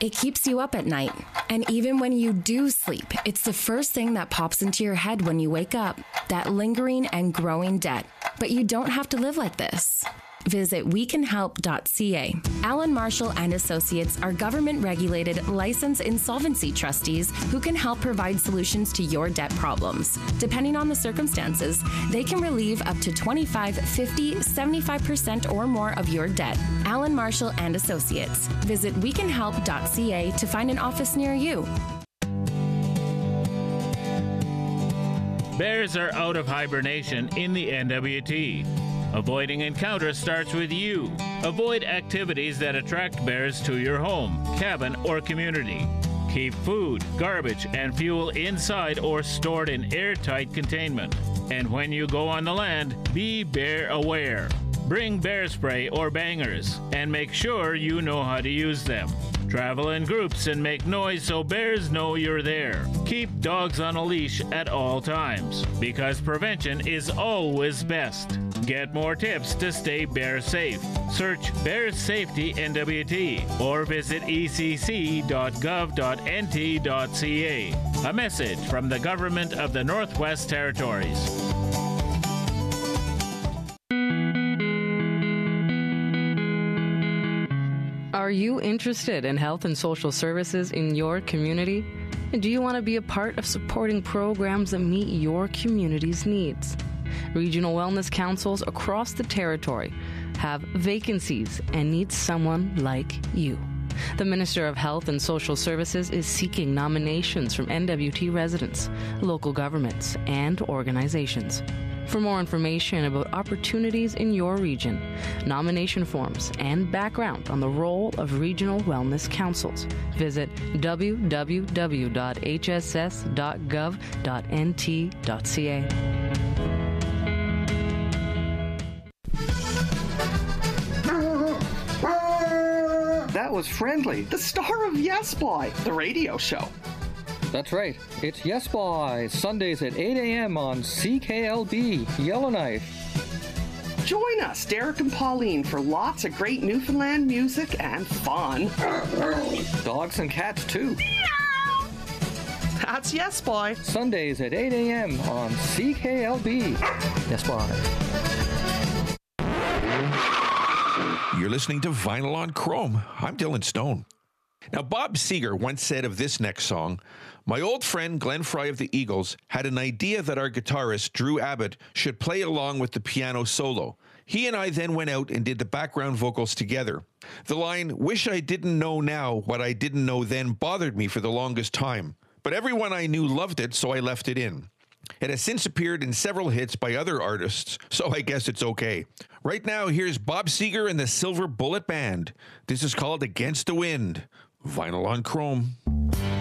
It keeps you up at night. And even when you do sleep, it's the first thing that pops into your head when you wake up, that lingering and growing debt. But you don't have to live like this. Visit wecanhelp.ca. Allen Marshall and Associates are government-regulated, licensed insolvency trustees who can help provide solutions to your debt problems. Depending on the circumstances, they can relieve up to 25, 50, 75% or more of your debt. Allen Marshall and Associates. Visit wecanhelp.ca to find an office near you. Bears are out of hibernation in the NWT. Avoiding encounters starts with you. Avoid activities that attract bears to your home, cabin, or community. Keep food, garbage, and fuel inside or stored in airtight containment. And when you go on the land, be bear aware. Bring bear spray or bangers, and make sure you know how to use them. Travel in groups and make noise so bears know you're there. Keep dogs on a leash at all times, because prevention is always best. Get more tips to stay bear safe. Search Bear Safety NWT or visit ecc.gov.nt.ca. A message from the Government of the Northwest Territories. Are you interested in health and social services in your community? And do you want to be a part of supporting programs that meet your community's needs? Regional wellness councils across the territory have vacancies and need someone like you. The Minister of Health and Social Services is seeking nominations from NWT residents, local governments, and organizations. For more information about opportunities in your region, nomination forms, and background on the role of regional wellness councils, visit www.hss.gov.nt.ca. That was Friendly, the star of Yes Boy, the radio show. That's right. It's Yes Boy, Sundays at 8 a.m. on CKLB, Yellowknife. Join us, Derek and Pauline, for lots of great Newfoundland music and fun. Dogs and cats, too. That's Yes Boy. Sundays at 8 a.m. on CKLB. Yes Boy. You're listening to Vinyl on Chrome. I'm Dylan Stone. Now, Bob Seger once said of this next song, "My old friend Glenn Fry of the Eagles had an idea that our guitarist, Drew Abbott, should play along with the piano solo. He and I then went out and did the background vocals together. The line, 'Wish I didn't know now what I didn't know then,' bothered me for the longest time. But everyone I knew loved it, so I left it in. It has since appeared in several hits by other artists, so I guess it's okay. Right now, here's Bob Seger and the Silver Bullet Band. This is called Against the Wind. Vinyl on Chrome."